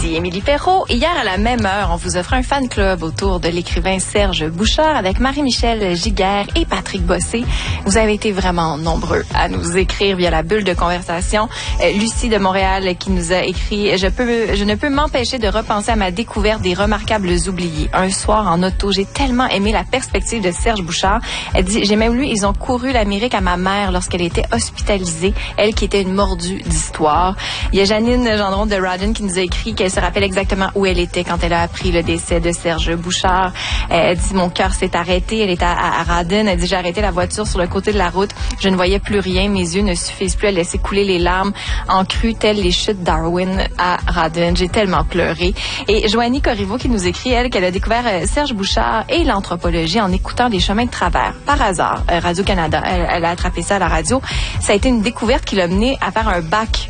Ici Émilie Perrault. Hier, à la même heure, on vous offre un fan club autour de l'écrivain Serge Bouchard avec Marie-Michel Giguère et Patrick Bossé. Vous avez été vraiment nombreux à nous écrire via la bulle de conversation. Lucie de Montréal qui nous a écrit « Je ne peux m'empêcher de repenser à ma découverte des remarquables oubliés. Un soir en auto, j'ai tellement aimé la perspective de Serge Bouchard. Elle dit « J'ai même lu, ils ont couru l'Amérique à ma mère lorsqu'elle était hospitalisée, elle qui était une mordue d'histoire. » Il y a Janine Gendron de Rawdon qui nous a écrit qu'elle se rappelle exactement où elle était quand elle a appris le décès de Serge Bouchard. Elle dit « Mon cœur s'est arrêté. » Elle était à Rawdon. Elle dit « J'ai arrêté la voiture sur le côté de la route. Je ne voyais plus rien. Mes yeux ne suffisent plus à laisser couler les larmes en crue telles les chutes Darwin à Rawdon. J'ai tellement pleuré. » Et Joanie Corriveau qui nous écrit, elle, qu'elle a découvert Serge Bouchard et l'anthropologie en écoutant Les chemins de travers. Par hasard, Radio-Canada. Elle a attrapé ça à la radio. Ça a été une découverte qui l'a menée à faire un bac